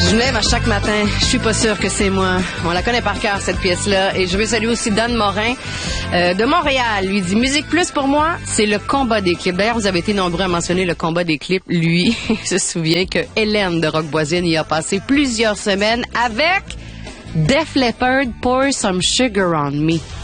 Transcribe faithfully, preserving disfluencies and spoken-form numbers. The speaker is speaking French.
Je me lève à chaque matin, je suis pas sûre que c'est moi. On la connaît par cœur, cette pièce-là. Et je veux saluer aussi Dan Morin euh, de Montréal. Lui dit, Musique Plus, pour moi, c'est le combat des clips. D'ailleurs, vous avez été nombreux à mentionner le combat des clips. Lui, il se souvient que Hélène de Roqueboisine y a passé plusieurs semaines avec Def Leppard, Pour Some Sugar on Me.